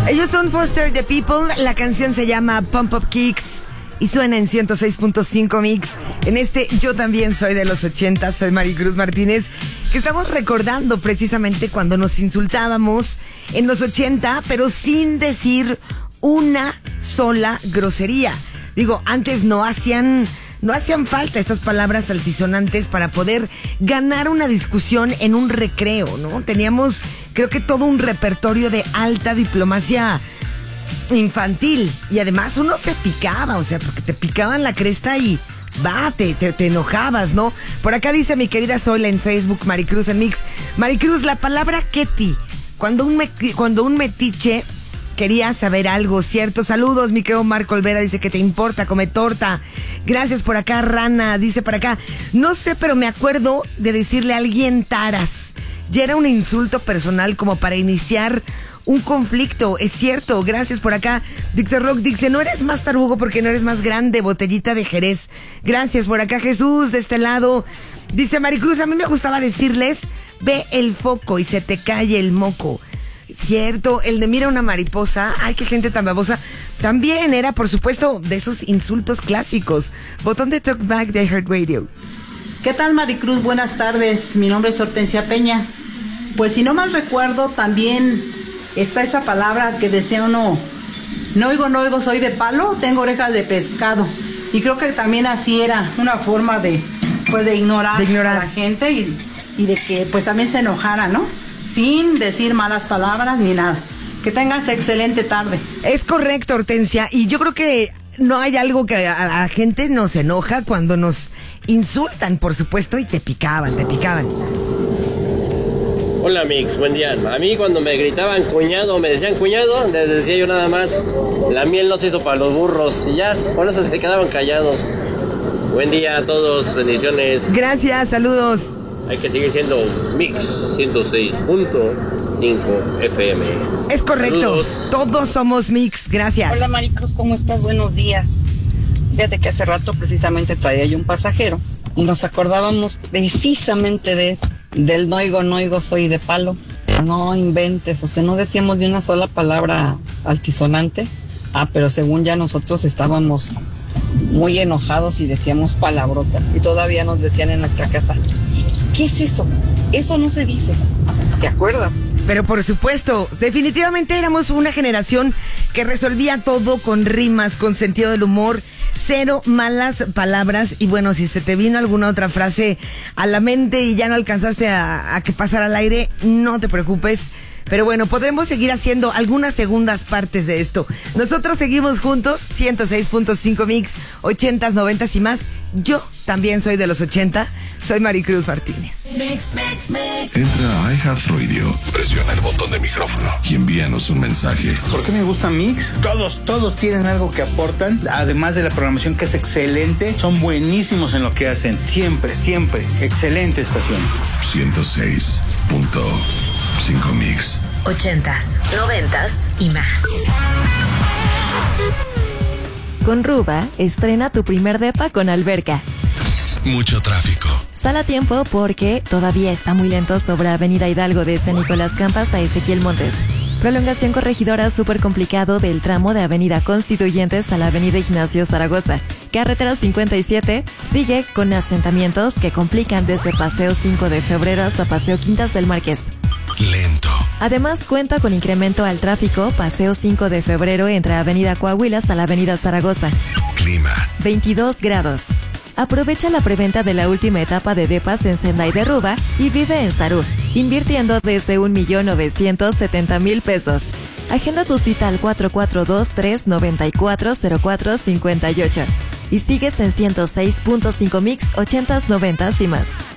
Ellos son Foster the People, la canción se llama Pump Up Kicks y suena en 106.5 Mix. En este Yo También Soy de los 80, soy Maricruz Martínez, que estamos recordando precisamente cuando nos insultábamos en los 80, pero sin decir una sola grosería. Digo, antes no hacían falta estas palabras altisonantes para poder ganar una discusión en un recreo, ¿no? Teníamos, creo que todo un repertorio de alta diplomacia infantil. Y además uno se picaba, o sea, porque te picaban la cresta y te enojabas, ¿no? Por acá dice mi querida Zoila en Facebook, Maricruz en Mix. Maricruz, la palabra Ketty, cuando un metiche quería saber algo, ¿cierto? Saludos, mi querido Marco Olvera, dice que te importa, come torta. Gracias por acá, Rana, dice por acá. No sé, pero me acuerdo de decirle a alguien taras. Ya era un insulto personal como para iniciar un conflicto, es cierto. Gracias por acá. Víctor Rock dice, no eres más tarugo porque no eres más grande, botellita de Jerez. Gracias por acá, Jesús, de este lado. Dice Maricruz, a mí me gustaba decirles, ve el foco y se te cae el moco. Cierto, el de mira una mariposa, ay, qué gente tan babosa, también era, por supuesto, de esos insultos clásicos. Botón de Talkback de iHeartRadio. ¿Qué tal, Maricruz? Buenas tardes, mi nombre es Hortensia Peña. Pues si no mal recuerdo, también está esa palabra que decía uno, no oigo, soy de palo, tengo orejas de pescado. Y creo que también así era una forma de ignorar a la gente y de que pues también se enojara, ¿no? Sin decir malas palabras ni nada. Que tengas excelente tarde. Es correcto, Hortensia. Y yo creo que no hay algo que a la gente nos enoja cuando nos insultan, por supuesto, y te picaban. Hola, Mix, buen día. A mí cuando me gritaban cuñado, me decían cuñado, les decía yo nada más, la miel no se hizo para los burros. Y ya, con eso se quedaban callados. Buen día a todos, bendiciones. Gracias, saludos. Hay que seguir siendo Mix 106.5 FM. Es correcto. Saludos. Todos somos Mix. Gracias. Hola, Maricruz, ¿cómo estás? Buenos días. Fíjate que hace rato precisamente traía yo un pasajero y nos acordábamos precisamente de eso, del no oigo, soy de palo. No inventes, o sea, no decíamos de una sola palabra altisonante. Pero según ya nosotros estábamos muy enojados y decíamos palabrotas. Y todavía nos decían en nuestra casa, ¿qué es eso? Eso no se dice. ¿Te acuerdas? Pero por supuesto, definitivamente éramos una generación que resolvía todo con rimas, con sentido del humor, cero malas palabras. Y bueno, si se te vino alguna otra frase a la mente y ya no alcanzaste a que pasara al aire, no te preocupes. Pero bueno, podremos seguir haciendo algunas segundas partes de esto. Nosotros seguimos juntos, 106.5 Mix, 80s, 90s y más. Yo también soy de los 80, soy Maricruz Martínez. Mix. Entra a iHeartRadio, presiona el botón de micrófono y envíanos un mensaje. ¿Por qué me gusta Mix? Todos tienen algo que aportan, además de la programación que es excelente, son buenísimos en lo que hacen, siempre, excelente estación. 106.5 Mix. 80s, 90s y más. Con Ruba, estrena tu primer depa con alberca. Mucho tráfico. Sal a tiempo porque todavía está muy lento sobre Avenida Hidalgo de San Nicolás Campas a Ezequiel Montes. Prolongación Corregidora súper complicado del tramo de Avenida Constituyentes a la Avenida Ignacio Zaragoza. Carretera 57 sigue con asentamientos que complican desde Paseo 5 de Febrero hasta Paseo Quintas del Marqués. Lento. Además cuenta con incremento al tráfico Paseo 5 de Febrero entre Avenida Coahuila hasta la Avenida Zaragoza. Clima. 22 grados. Aprovecha la preventa de la última etapa de depas en Sendai de Ruba y vive en Sarú, invirtiendo desde 1,970,000 pesos. Agenda tu cita al 442-394-0458 y sigues en 106.5 Mix, 80s, 90s y más.